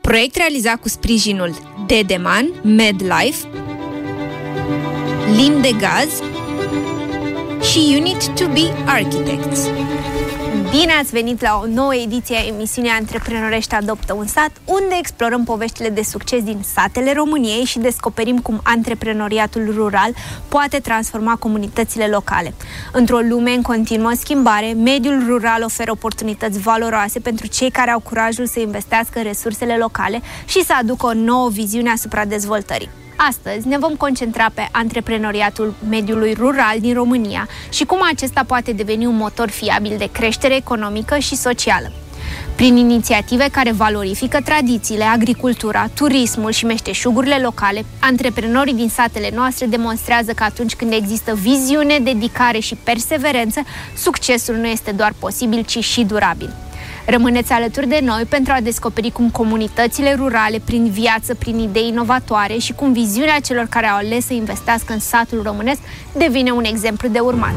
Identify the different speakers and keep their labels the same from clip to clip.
Speaker 1: Proiect realizat cu sprijinul Dedeman, MedLife, Lim de Gaz și Unit to Be Architects. Bine ați venit la o nouă ediție a emisiunii Antreprenorești adoptă un sat, unde explorăm poveștile de succes din satele României și descoperim cum antreprenoriatul rural poate transforma comunitățile locale. Într-o lume în continuă schimbare, mediul rural oferă oportunități valoroase pentru cei care au curajul să investească în resursele locale și să aducă o nouă viziune asupra dezvoltării. Astăzi ne vom concentra pe antreprenoriatul mediului rural din România și cum acesta poate deveni un motor fiabil de creștere economică și socială. Prin inițiative care valorifică tradițiile, agricultura, turismul și meșteșugurile locale, antreprenorii din satele noastre demonstrează că atunci când există viziune, dedicare și perseverență, succesul nu este doar posibil, ci și durabil. Rămâneți alături de noi pentru a descoperi cum comunitățile rurale, prin viață, prin idei inovatoare și cum viziunea celor care au ales să investească în satul românesc devine un exemplu de urmat.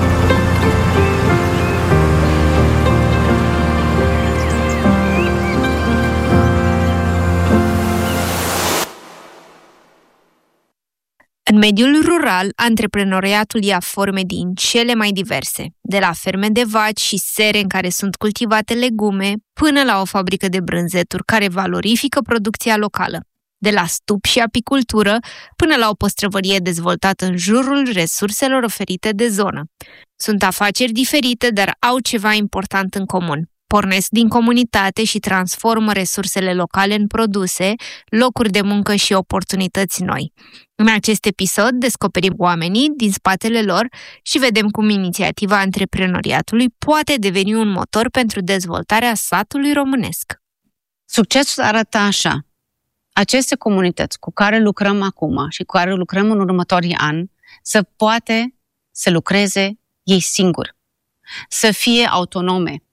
Speaker 1: În mediul rural, antreprenoriatul ia forme din cele mai diverse, de la ferme de vaci și sere în care sunt cultivate legume, până la o fabrică de brânzeturi care valorifică producția locală, de la stup și apicultură până la o păstrăvărie dezvoltată în jurul resurselor oferite de zonă. Sunt afaceri diferite, dar au ceva important în comun. Pornesc din comunitate și transformă resursele locale în produse, locuri de muncă și oportunități noi. În acest episod descoperim oamenii din spatele lor și vedem cum inițiativa antreprenoriatului poate deveni un motor pentru dezvoltarea satului românesc.
Speaker 2: Succesul arată așa. Aceste comunități cu care lucrăm acum și cu care lucrăm în următorii ani să poate să lucreze ei singuri, să fie autonome,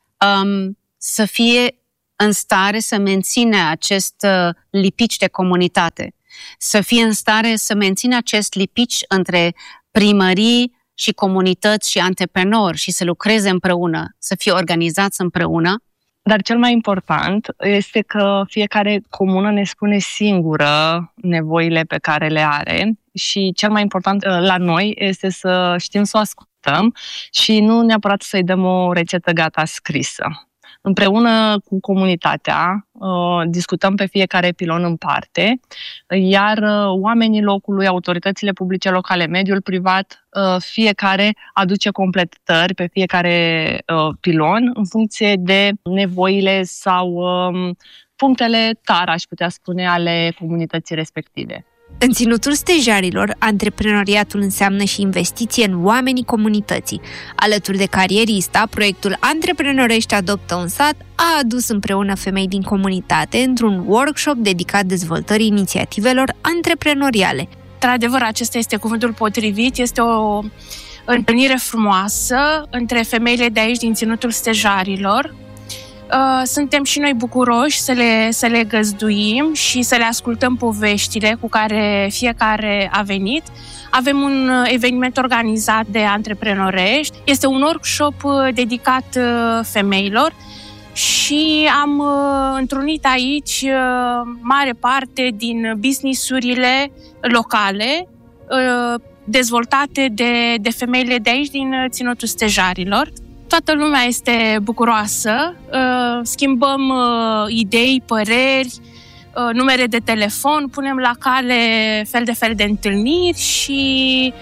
Speaker 2: să fie în stare să mențină acest lipici de comunitate, să fie în stare să mențină acest lipici între primării și comunități și antreprenori și să lucreze împreună, să fie organizați împreună.
Speaker 3: Dar cel mai important este că fiecare comună ne spune singură nevoile pe care le are și cel mai important la noi este să știm să o ascultăm și nu neapărat să-i dăm o rețetă gata scrisă. Împreună cu comunitatea discutăm pe fiecare pilon în parte, iar oamenii locului, autoritățile publice locale, mediul privat, fiecare aduce completări pe fiecare pilon în funcție de nevoile sau punctele tare, aș putea spune, ale comunității respective.
Speaker 1: În ținutul stejarilor, antreprenoriatul înseamnă și investiție în oamenii comunității. Alături de Carierista, proiectul Antreprenorești adoptă un sat a adus împreună femei din comunitate într-un workshop dedicat dezvoltării inițiativelor antreprenoriale.
Speaker 4: Într-adevăr, acesta este cuvântul potrivit, este o întâlnire frumoasă între femeile de aici din ținutul stejarilor. Suntem și noi bucuroși să le găzduim și să le ascultăm poveștile cu care fiecare a venit. Avem un eveniment organizat de Antreprenorești. Este un workshop dedicat femeilor și am întrunit aici mare parte din business-urile locale dezvoltate de femeile de aici din ținutul stejarilor. Toată lumea este bucuroasă, schimbăm idei, păreri, numere de telefon, punem la cale fel de fel de întâlniri și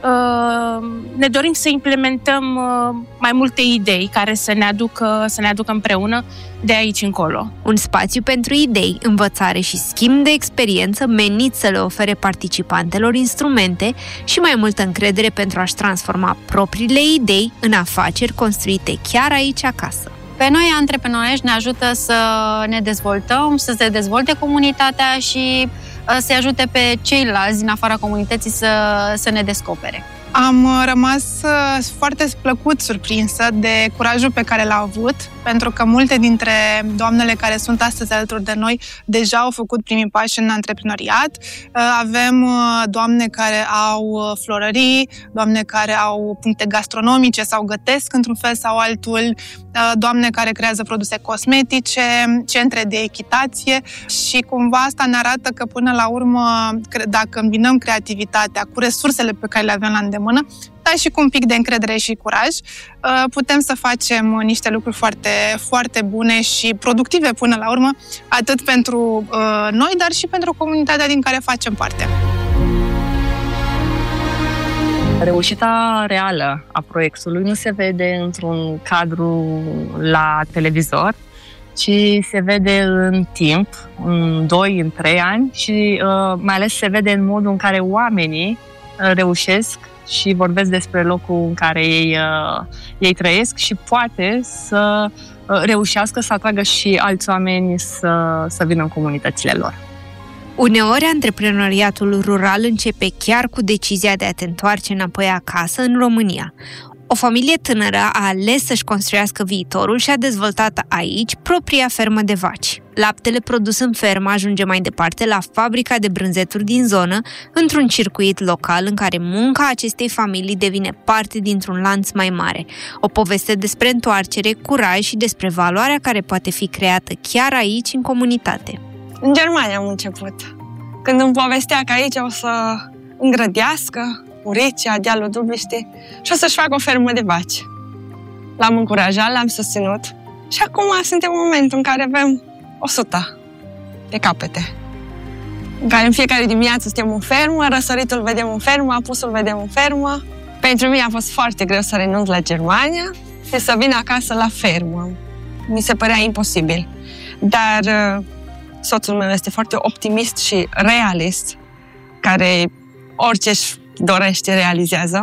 Speaker 4: ne dorim să implementăm mai multe idei care să ne aducă împreună de aici încolo.
Speaker 1: Un spațiu pentru idei, învățare și schimb de experiență menit să le ofere participantelor instrumente și mai multă încredere pentru a-și transforma propriile idei în afaceri construite chiar aici acasă.
Speaker 2: Pe noi, Antreprenorești, ne ajută să ne dezvoltăm, să se dezvolte comunitatea și să-i ajute pe ceilalți din afara comunității să ne descopere.
Speaker 5: Am rămas foarte plăcut surprinsă de curajul pe care l-a avut, pentru că multe dintre doamnele care sunt astăzi alături de noi deja au făcut primii pași în antreprenoriat. Avem doamne care au florării, doamne care au puncte gastronomice sau gătesc într-un fel sau altul, doamne care creează produse cosmetice, centre de echitație și cumva asta ne arată că până la urmă, dacă îmbinăm creativitatea cu resursele pe care le avem la îndemână, dar și cu un pic de încredere și curaj, putem să facem niște lucruri foarte, foarte bune și productive până la urmă, atât pentru noi, dar și pentru comunitatea din care facem parte.
Speaker 3: Reușita reală a proiectului nu se vede într-un cadru la televizor, ci se vede în timp, în 2, în 3 ani și mai ales se vede în modul în care oamenii reușesc și vorbesc despre locul în care ei trăiesc și poate să reușească să atragă și alți oameni să vină în comunitățile lor.
Speaker 1: Uneori, antreprenoriatul rural începe chiar cu decizia de a te întoarce înapoi acasă în România. O familie tânără a ales să-și construiască viitorul și a dezvoltat aici propria fermă de vaci. Laptele produs în fermă ajunge mai departe la fabrica de brânzeturi din zonă, într-un circuit local în care munca acestei familii devine parte dintr-un lanț mai mare. O poveste despre întoarcere, curaj și despre valoarea care poate fi creată chiar aici, în comunitate.
Speaker 6: În Germania am început. Când îmi povestea că aici o să îngrădească Uricea, dealul Dubiștii și o să-și facă o fermă de vaci. L-am încurajat, l-am susținut și acum suntem în momentul în care avem 100 de capete. În care în fiecare dimineață suntem în fermă, răsăritul vedem în fermă, apusul vedem în fermă. Pentru mine a fost foarte greu să renunț la Germania și să vin acasă la fermă. Mi se părea imposibil. Dar soțul meu este foarte optimist și realist, care orice își dorește, realizează.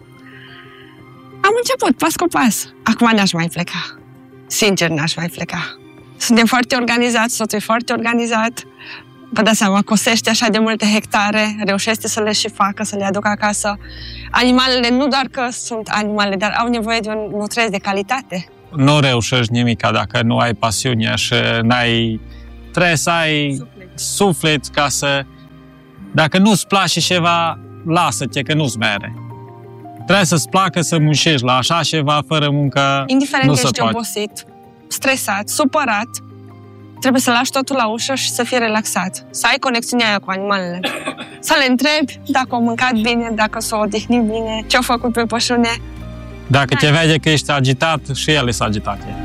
Speaker 6: Am început, pas cu pas. Acum n-aș mai pleca. Sincer, n-aș mai pleca. Suntem foarte organizați, soțul e foarte organizat. Vă dați seama, cosește așa de multe hectare, reușește să le și facă, să le aducă acasă. Animalele nu doar că sunt animale, dar au nevoie de un nutriț de calitate.
Speaker 7: Nu reușești nimica dacă nu ai pasiune și trebuie să ai suflet ca să... Dacă nu-ți place ceva, lasă-te că nu-ți mere. Trebuie să-ți placă să muncești la așa ceva, fără muncă.
Speaker 6: Indiferent
Speaker 7: nu
Speaker 6: că ești
Speaker 7: se poate.
Speaker 6: obosit, stresat, supărat, trebuie să lași totul la ușă și să fii relaxat. Să ai conexiunea aia cu animalele. Să le întrebi dacă au mâncat bine, dacă s-au odihnit bine, ce au făcut pe pășune.
Speaker 7: Dacă te vede că ești agitat, și ele sunt agitate.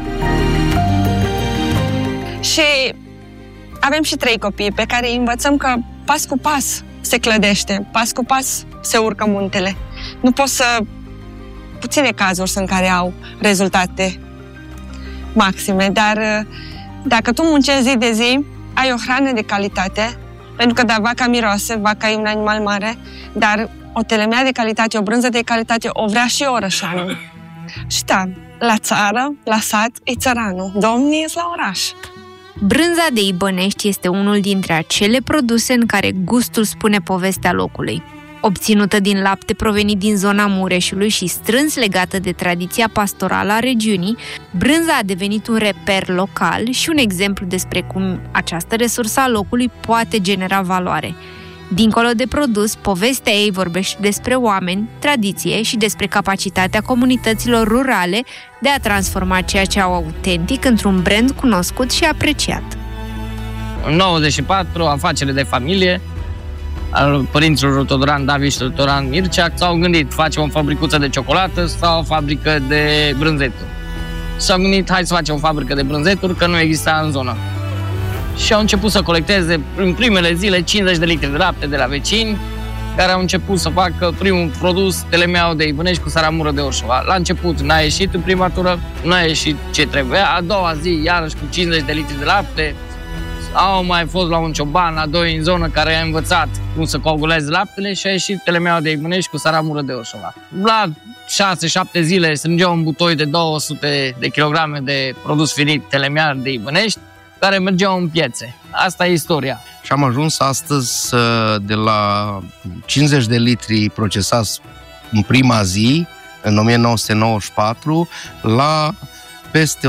Speaker 6: Și avem și 3 copii pe care îi învățăm că pas cu pas se clădește, pas cu pas se urcă muntele. Nu poți să... Puține cazuri sunt care au rezultate maxime, dar dacă tu muncești zi de zi, ai o hrană de calitate, pentru că da, vaca miroase, vaca e un animal mare, dar o telemea de calitate, o brânză de calitate, o vrea și orășanul. Și da, la țară, la sat, e țăranul. Domnii sunt la oraș.
Speaker 1: Brânza de Ibănești este unul dintre acele produse în care gustul spune povestea locului. Obținută din lapte provenit din zona Mureșului și strâns legată de tradiția pastorală a regiunii, brânza a devenit un reper local și un exemplu despre cum această resursă a locului poate genera valoare. Dincolo de produs, povestea ei vorbește despre oameni, tradiție și despre capacitatea comunităților rurale de a transforma ceea ce au autentic într-un brand cunoscut și apreciat.
Speaker 8: În 94, afacere de familie al părinților Teodoran David și Teodoran Mircea s-au gândit, facem o fabricuță de ciocolată sau o fabrică de brânzeturi. S-au gândit, hai să facem o fabrică de brânzeturi, că nu exista în zonă. Și au început să colecteze în primele zile 50 de litri de lapte de la vecini, care au început să facă primul produs, telemeaua de Ibănești cu saramură de Orșova. La început n-a ieșit în prima tură, n-a ieșit ce trebuia. A doua zi, iarăși cu 50 de litri de lapte, au mai fost la un cioban, la 2 în zonă, care a învățat cum să coaguleze laptele și a ieșit telemeaua de Ibănești cu saramură de Orșova. La 6-7 zile strângeau un butoi de 200 de kilograme de produs finit telemear de Ibănești, care mergeau în piețe. Asta e istoria.
Speaker 9: Și am ajuns astăzi de la 50 de litri procesați în prima zi, în 1994, la peste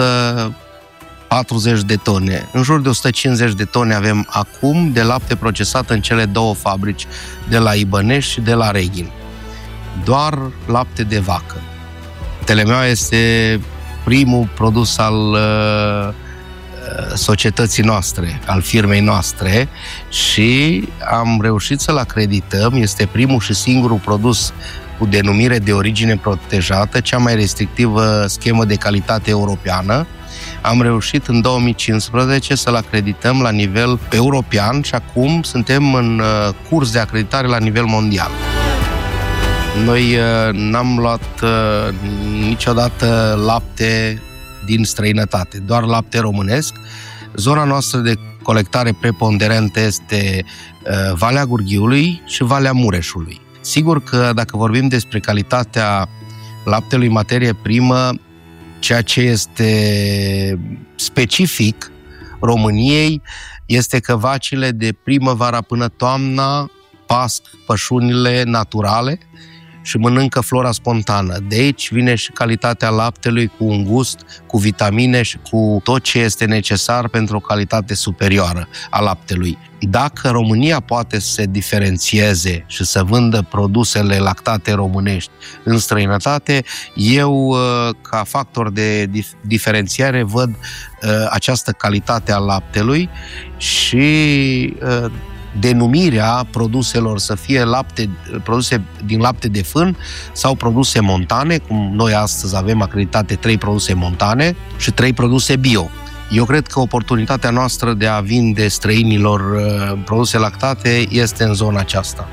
Speaker 9: 140 de tone. În jur de 150 de tone avem acum de lapte procesat în cele două fabrici, de la Ibănești și de la Reghin. Doar lapte de vacă. Telemeaua este primul produs al societății noastre, al firmei noastre, și am reușit să-l acredităm. Este primul și singurul produs cu denumire de origine protejată, cea mai restrictivă schemă de calitate europeană. Am reușit în 2015 să-l acredităm la nivel european și acum suntem în curs de acreditare la nivel mondial. Noi n-am luat niciodată lapte din străinătate, doar lapte românesc. Zona noastră de colectare preponderentă este Valea Gurghiului și Valea Mureșului. Sigur că dacă vorbim despre calitatea laptelui materie primă, ceea ce este specific României este că vacile de primăvara până toamna pasc pășunile naturale și mănâncă flora spontană. De aici vine și calitatea laptelui cu un gust, cu vitamine și cu tot ce este necesar pentru o calitate superioară a laptelui. Dacă România poate să se diferențieze și să vândă produsele lactate românești în străinătate, eu, ca factor de diferențiare, văd această calitate a laptelui și denumirea produselor să fie produse din lapte de fân sau produse montane, cum noi astăzi avem acreditate 3 produse montane și 3 produse bio. Eu cred că oportunitatea noastră de a vinde străinilor produse lactate este în zona aceasta.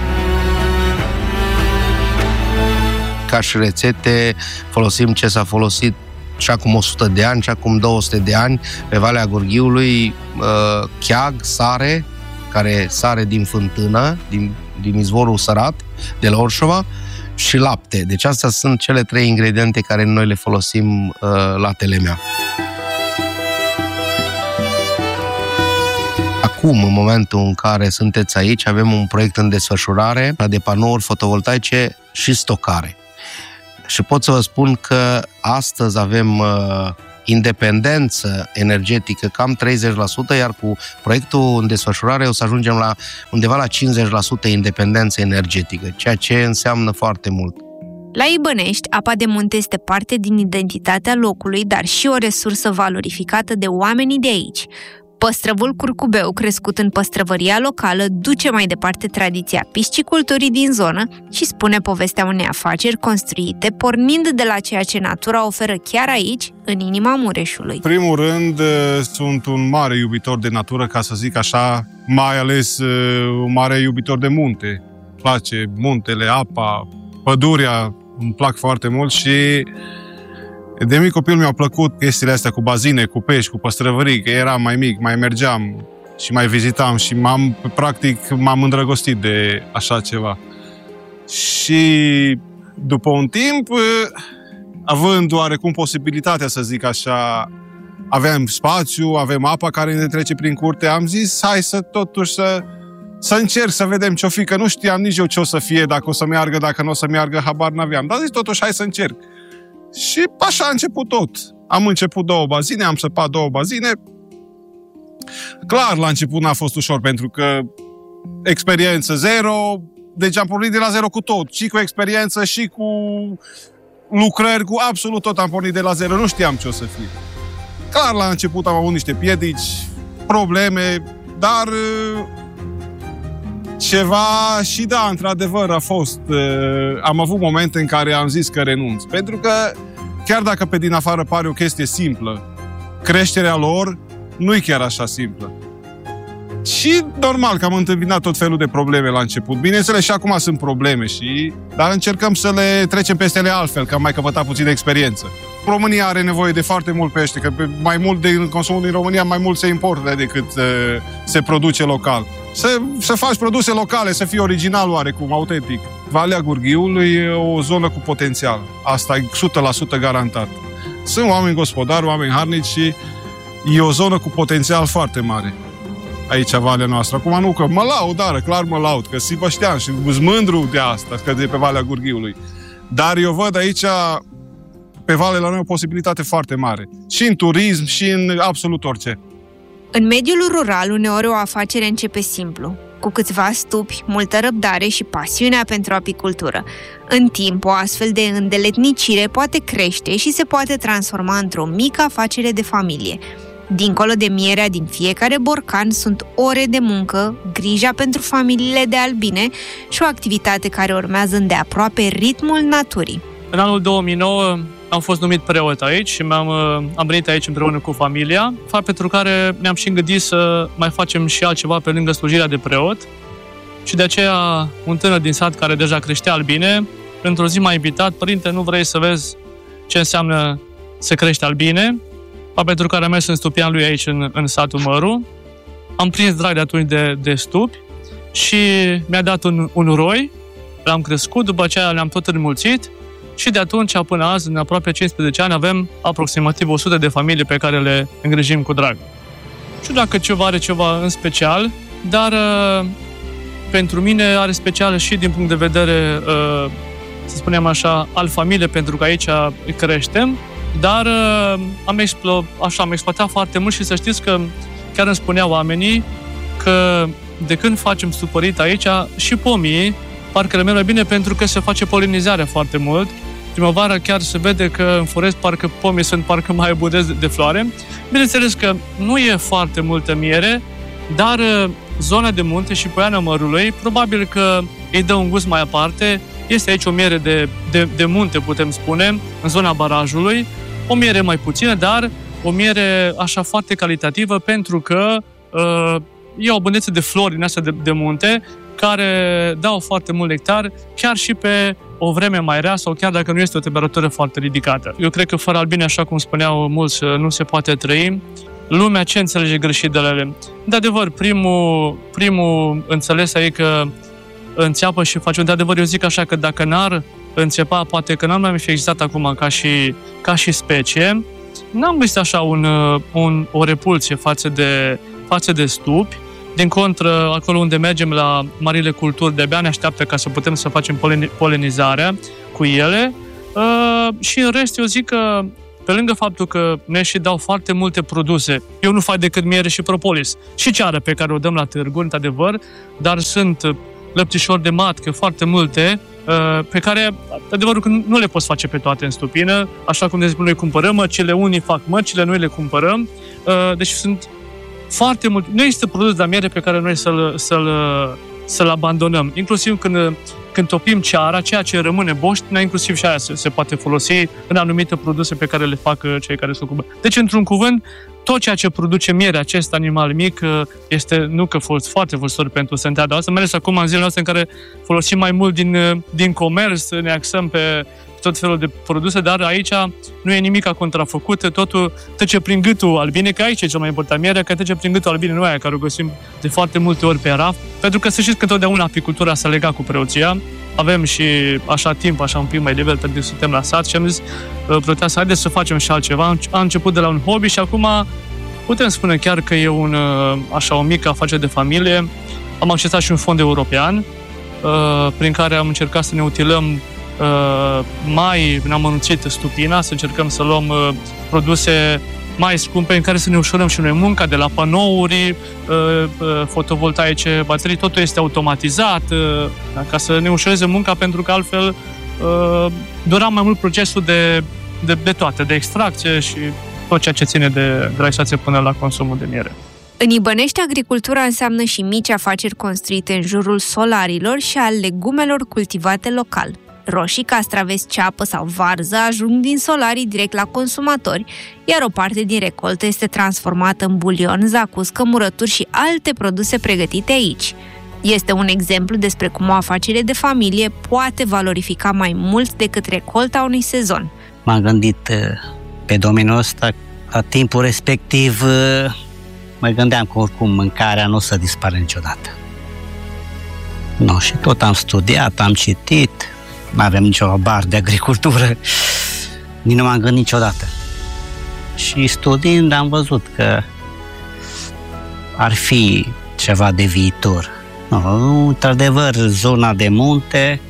Speaker 9: Ca și rețete, folosim ce s-a folosit și acum 100 de ani, și acum 200 de ani, pe Valea Gurghiului, cheag, sare, care sare din fântână, din izvorul sărat, de la Orșova, și lapte. Deci astea sunt cele 3 ingrediente care noi le folosim la Telemea. Acum, în momentul în care sunteți aici, avem un proiect în desfășurare de panouri fotovoltaice și stocare. Și pot să vă spun că astăzi avem independență energetică cam 30%, iar cu proiectul în desfășurare o să ajungem la undeva la 50% independență energetică, ceea ce înseamnă foarte mult.
Speaker 1: La Ibănești, apa de munte este parte din identitatea locului, dar și o resursă valorificată de oamenii de aici. Păstrăvul curcubeu, crescut în păstrăvăria locală, duce mai departe tradiția pisciculturii din zonă și spune povestea unei afaceri construite pornind de la ceea ce natura oferă chiar aici, în inima Mureșului.
Speaker 10: În primul rând, sunt un mare iubitor de natură, ca să zic așa, mai ales un mare iubitor de munte. Îmi place muntele, apa, pădurea, îmi plac foarte mult și de mic copil mi-au plăcut chestiile astea cu bazine, cu pești, cu păstrăvării, că eram mai mic, mai mergeam și mai vizitam și m-am îndrăgostit de așa ceva. Și după un timp, având oarecum posibilitatea, să zic așa, aveam spațiu, avem apa care ne trece prin curte, am zis, hai să totuși să încerc să vedem ce-o fi, că nu știam nici eu ce o să fie, dacă o să meargă, dacă nu o să meargă, habar n-aveam. Dar zis, totuși, hai să încerc. Și așa a început tot. Am început 2 bazine, am săpat 2 bazine. Clar, la început n-a fost ușor, pentru că experiență zero, deci am pornit de la zero cu tot. Și cu experiență, și cu lucrări, cu absolut tot am pornit de la zero. Nu știam ce o să fie. Clar, la început am avut niște piedici, probleme, dar ceva și da, într-adevăr a fost. Am avut momente în care am zis că renunț. Pentru că chiar dacă pe din afară pare o chestie simplă, creșterea lor nu e chiar așa simplă. Și normal că am întâmpinat tot felul de probleme la început. Bineînțeles, și acum sunt probleme, dar încercăm să le trecem peste ele altfel, că am mai căpătat puțin de experiență. România are nevoie de foarte mult pește, că mai mult din consumul din România mai mult se importă decât se produce local. Să faci produse locale, să fie original oarecum, autentic. Valea Gurghiului e o zonă cu potențial. Asta e 100% garantat. Sunt oameni gospodari, oameni harnici și e o zonă cu potențial foarte mare. aici Valea noastră. Acum nu că mă laud, dar clar mă laud, că Sibăștean și sunt mândru de asta, că de pe Valea Gurghiului. Dar eu văd aici, pe Vale, la noi o posibilitate foarte mare. Și în turism, și în absolut orice.
Speaker 1: În mediul rural, uneori o afacere începe simplu, cu câțiva stupi, multă răbdare și pasiunea pentru apicultură. În timp, o astfel de îndeletnicire poate crește și se poate transforma într-o mică afacere de familie. Dincolo de mierea din fiecare borcan sunt ore de muncă, grija pentru familiile de albine și o activitate care urmează îndeaproape ritmul naturii.
Speaker 11: În anul 2009 am fost numit preot aici și am venit aici împreună cu familia, fapt pentru care ne-am și gândit să mai facem și altceva pe lângă slujirea de preot. Și de aceea un tânăr din sat care deja creștea albine, într-o zi m-a invitat: părinte, nu vrei să vezi ce înseamnă să crești albine? Fapt pentru care am mers în stupian lui aici în satul Măru. Am prins drag de atunci de stupi și mi-a dat un roi, l-am crescut, după aceea le-am tot înmulțit. Și de atunci până azi, în aproape 15 ani, avem aproximativ 100 de familii pe care le îngrijim cu drag. Nu știu dacă ceva are ceva în special, dar pentru mine are special și din punct de vedere, să spunem așa, al familiei, pentru că aici creștem, dar am exploatat foarte mult și să știți că chiar îmi spuneau oamenii că de când facem stupărit aici, și pomii parcă le merg mai bine pentru că se face polinizarea foarte mult. Primăvara chiar se vede că în forest parcă pomii sunt parcă mai abundenți de floare. Bineînțeles că nu e foarte multă miere, dar zona de munte și Poiana Mărului probabil că îi dă un gust mai aparte. Este aici o miere de munte, putem spune, în zona barajului. O miere mai puțină, dar o miere așa foarte calitativă, pentru că e o abundență de flori din astea de munte care dau foarte mult nectar, chiar și pe o vreme mai rea sau chiar dacă nu este o temperatură foarte ridicată. Eu cred că fără albine, așa cum spuneau mulți, nu se poate trăi. Lumea ce înțelege greșit de ele? De adevăr, primul înțeles e că înțeapă și face. De adevăr, eu zic așa că dacă n-ar înțepa, poate că n-ar mai fi existat acum ca și specie, n-am găsit așa o repulsie față de stupi. Din contră, acolo unde mergem la marile culturi, de-abia ne așteaptă ca să putem să facem polenizarea cu ele. Și în rest, eu zic că, pe lângă faptul că ne și dau foarte multe produse, eu nu fac decât miere și propolis și ceară pe care o dăm la târguri, într-adevăr, dar sunt lăptișori de matcă, foarte multe, pe care, adevărul că nu le poți face pe toate în stupină, așa cum de exemplu noi cumpărăm măcile, unii fac măcile, noi le cumpărăm, deci sunt foarte mult. Nu există produs de miere pe care noi să-l abandonăm. Inclusiv când topim ceara, ceea ce rămâne boștina, inclusiv și aia se poate folosi în anumite produse pe care le fac cei care se ocupă. Deci, într-un cuvânt, tot ceea ce produce miere, acest animal mic, este nu că foarte folositor pentru sănătatea noastră, mai ales acum în zilele noastre în care folosim mai mult din comerț, ne axăm pe tot felul de produse, dar aici nu e nimic contrafăcut, totul trece prin gâtul albine, că aici e cel mai important, mierea, că trece prin gâtul albine, nu aia care o găsim de foarte multe ori pe raft, pentru că să știți că întotdeauna apicultura s-a legat cu preoția. Avem și așa timp, așa un pic mai devel, pentru că suntem la sat și am zis, preoteasă, haideți să facem și altceva. Am început de la un hobby și acum putem spune chiar că e o mică afacere de familie. Am accesat și un fond european, prin care am încercat să ne utilăm mai amănunțit stupina, să încercăm să luăm produse mai scumpe în care să ne ușurăm și noi munca, de la panouri fotovoltaice, baterii, totul este automatizat, ca să ne ușureze munca, pentru că altfel dura mai mult procesul de toate, de extracție și tot ceea ce ține de la extracție până la consumul de miere.
Speaker 1: În Ibănești, agricultura înseamnă și mici afaceri construite în jurul solarilor și al legumelor cultivate local. Roșii, castraveți, ceapă sau varză ajung din solarii direct la consumatori, iar o parte din recoltă este transformată în bulion, zacuscă, murături și alte produse pregătite aici. Este un exemplu despre cum o afacere de familie poate valorifica mai mult decât recolta unui sezon.
Speaker 12: M-am gândit pe domeniul ăsta, la timpul respectiv mă gândeam că oricum mâncarea nu o să dispară niciodată. No, și tot am studiat, am citit, nu avem nicio bar de agricultură, nici nu m-am gândit niciodată. Și studiind am văzut că ar fi ceva de viitor. No, într-adevăr, zona de munte,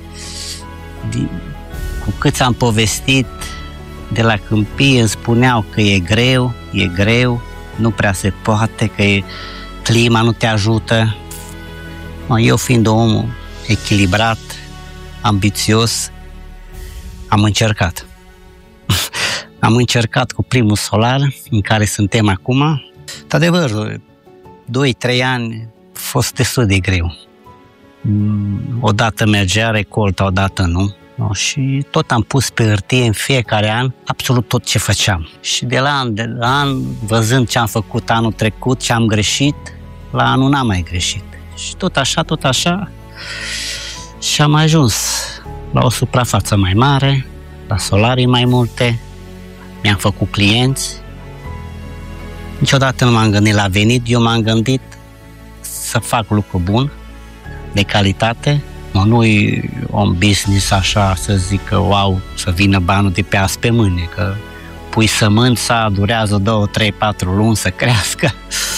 Speaker 12: cu cât am povestit de la câmpie, îmi spuneau că e greu, nu prea se poate, că clima nu te ajută. No, eu fiind om echilibrat, ambițios, am încercat. Am încercat cu primul solar, în care suntem acum. Într-adevăr, 2-3 ani a fost destul de greu. Odată mergea recolta, odată nu. No, și tot am pus pe hârtie în fiecare an absolut tot ce făceam. Și de la an, văzând ce am făcut anul trecut, ce am greșit, la anul n-am mai greșit. Și tot așa, și am ajuns la o suprafață mai mare, la solarii mai multe, mi-am făcut clienți. Niciodată nu m-am gândit la venit, eu m-am gândit să fac lucru bun, de calitate. Nu-i un business așa să zic că wow, să vină banul de pe azi pe mâine, că pui sămânța, durează 2, 3, 4 luni să crească.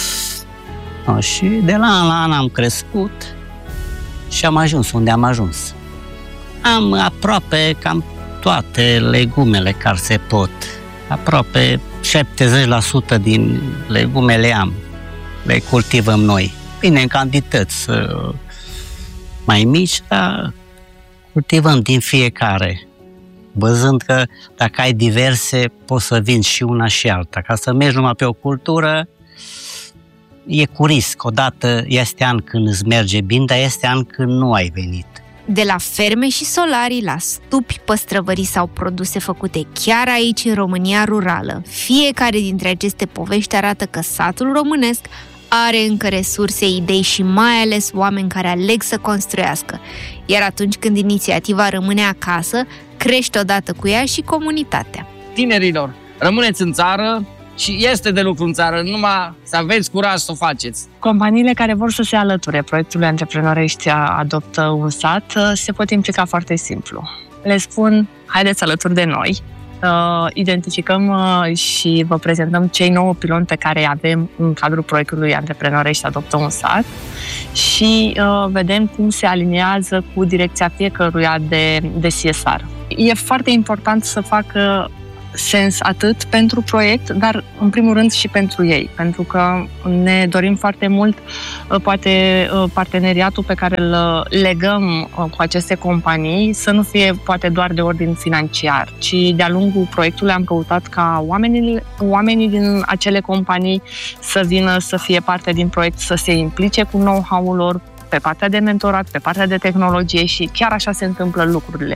Speaker 12: No, și de la an la an am crescut și am ajuns unde am ajuns. Am aproape cam toate legumele care se pot. Aproape 70% din legume le cultivăm noi. Bine, în cantități mai mici, dar cultivăm din fiecare. Văzând că dacă ai diverse, poți să vinzi și una și alta. Ca să mergi numai pe o cultură, e cu risc. Odată este an când îți merge bine, dar este an când nu ai venit.
Speaker 1: De la ferme și solarii, la stupi, păstrăvării sau produse făcute chiar aici, în România rurală, fiecare dintre aceste povești arată că satul românesc are încă resurse, idei și mai ales oameni care aleg să construiască. Iar atunci când inițiativa rămâne acasă, crește odată cu ea și comunitatea.
Speaker 8: Tinerilor, rămâneți în țară și este de lucru în țară, numai să aveți curaj să o faceți.
Speaker 3: Companiile care vor să se alăture proiectului Antreprenorești Adoptă un Sat se pot implica foarte simplu. Le spun, haideți alături de noi, identificăm și vă prezentăm cei 9 piloni pe care îi avem în cadrul proiectului Antreprenorești Adoptă un Sat și vedem cum se aliniază cu direcția fiecăruia de CSR. E foarte important să facă sens atât pentru proiect, dar în primul rând și pentru ei, pentru că ne dorim foarte mult poate parteneriatul pe care îl legăm cu aceste companii să nu fie poate doar de ordin financiar, ci de-a lungul proiectului am căutat ca oamenii din acele companii să vină să fie parte din proiect, să se implice cu know-how-ul lor pe partea de mentorat, pe partea de tehnologie și chiar așa se întâmplă lucrurile.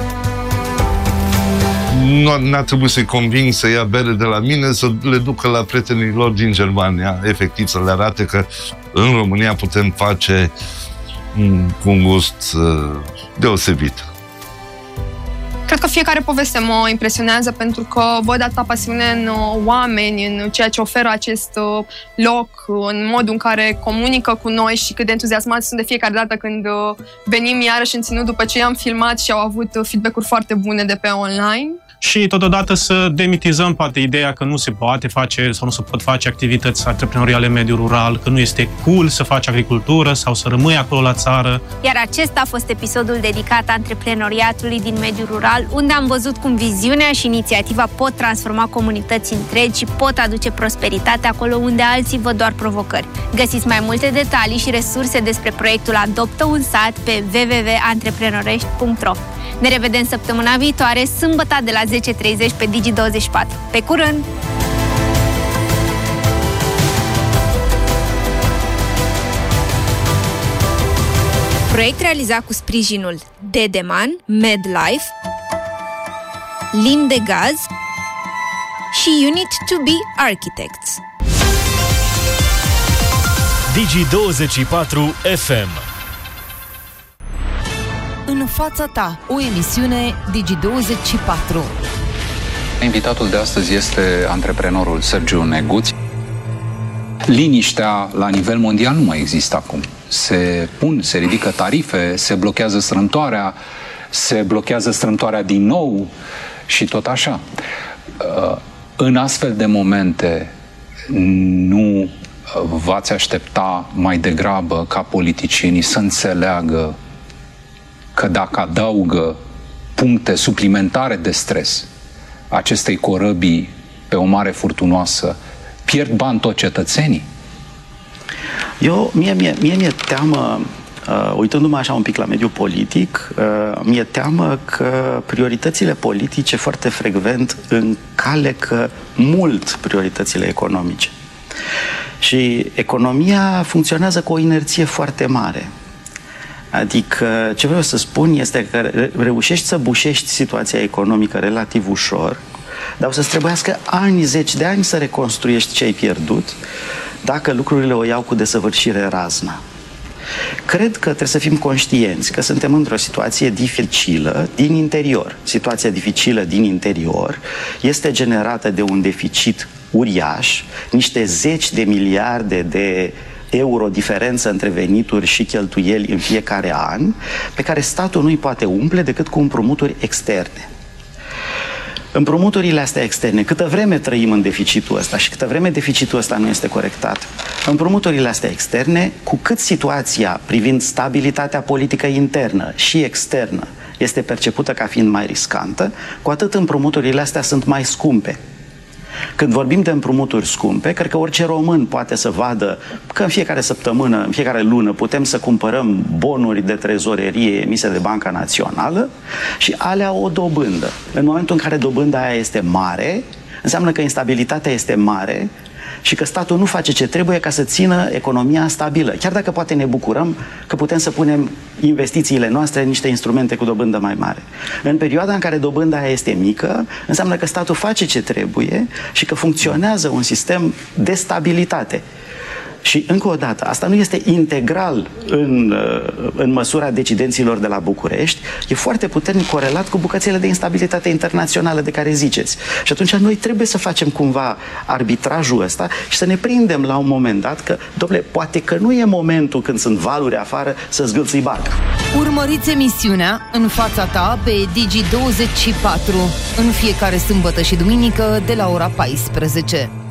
Speaker 13: N-a trebuit să-i conving să ia bere de la mine, să le ducă la prietenii lor din Germania, efectiv să le arate că în România putem face cu un gust deosebit.
Speaker 6: Cred că fiecare poveste mă impresionează pentru că văd atâta pasiune în oameni, în ceea ce oferă acest loc, în modul în care comunică cu noi și cât de entuziasmați sunt de fiecare dată când venim iarăși în ținut după ce i-am filmat și au avut feedback-uri foarte bune de pe online.
Speaker 11: Și totodată să demitizăm poate ideea că nu se poate face sau nu se pot face activități antreprenoriale în mediul rural, că nu este cool să faci agricultură sau să rămâi acolo la țară.
Speaker 1: Iar acesta a fost episodul dedicat antreprenoriatului din mediul rural, unde am văzut cum viziunea și inițiativa pot transforma comunități întregi și pot aduce prosperitate acolo unde alții văd doar provocări. Găsiți mai multe detalii și resurse despre proiectul Adoptă un Sat pe www.antreprenorești.ro. Ne revedem săptămâna viitoare, sâmbătă de la 10:30 pe Digi24. Pe curând! Proiect realizat cu sprijinul Dedeman, MedLife, Lindegaz și Unit to Be Architects.
Speaker 14: Digi24 FM.
Speaker 15: În fața ta, o emisiune Digi24.
Speaker 16: Invitatul de astăzi este antreprenorul Sergiu Neguț. Liniștea la nivel mondial nu mai există acum. Se ridică tarife, se blochează strâmtoarea din nou și tot așa. În astfel de momente nu v-ați aștepta mai degrabă ca politicienii să înțeleagă că dacă adaugă puncte suplimentare de stres acestei corăbii pe o mare furtunoasă, pierd bani tot cetățenii?
Speaker 14: Mie teamă, uitându-mă așa un pic la mediul politic, mi-e teamă că prioritățile politice foarte frecvent încalecă mult prioritățile economice. Și economia funcționează cu o inerție foarte mare. Adică, ce vreau să spun este că reușești să bușești situația economică relativ ușor, dar o să-ți trebuiască ani, zeci de ani să reconstruiești ce ai pierdut, dacă lucrurile o iau cu desăvârșire raznă. Cred că trebuie să fim conștienți că suntem într-o situație dificilă din interior. Situația dificilă din interior este generată de un deficit uriaș, niște zeci de miliarde de euro diferență între venituri și cheltuieli în fiecare an, pe care statul nu îi poate umple decât cu împrumuturi externe. Împrumuturile astea externe, câtă vreme trăim în deficitul ăsta și câtă vreme deficitul ăsta nu este corectat, împrumuturile astea externe, cu cât situația privind stabilitatea politică internă și externă este percepută ca fiind mai riscantă, cu atât împrumuturile astea sunt mai scumpe. Când vorbim de împrumuturi scumpe, cred că orice român poate să vadă că în fiecare săptămână, în fiecare lună putem să cumpărăm bonuri de trezorerie emise de Banca Națională și alea o dobândă. În momentul în care dobânda aia este mare, înseamnă că instabilitatea este mare și că statul nu face ce trebuie ca să țină economia stabilă. Chiar dacă poate ne bucurăm că putem să punem investițiile noastre în niște instrumente cu dobândă mai mare. În perioada în care dobânda aia este mică, înseamnă că statul face ce trebuie și că funcționează un sistem de stabilitate. Și, încă o dată, asta nu este integral în măsura decidenților de la București, e foarte puternic corelat cu bucățele de instabilitate internațională de care ziceți. Și atunci noi trebuie să facem cumva arbitrajul ăsta și să ne prindem la un moment dat că, dom'le, poate că nu e momentul când sunt valuri afară să zgâlții barca.
Speaker 15: Urmăriți emisiunea În fața ta pe Digi24 în fiecare sâmbătă și duminică de la ora 14.